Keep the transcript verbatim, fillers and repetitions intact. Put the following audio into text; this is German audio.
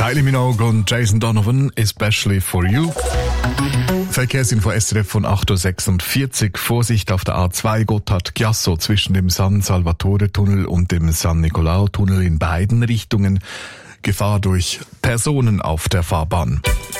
Kylie Minogue und Jason Donovan, Especially for You. Verkehrsinfo S R F von acht Uhr sechsundvierzig. Vorsicht auf der A zwei Gotthard-Chiasso zwischen dem San Salvatore-Tunnel und dem San Nicolao-Tunnel in beiden Richtungen. Gefahr durch Personen auf der Fahrbahn.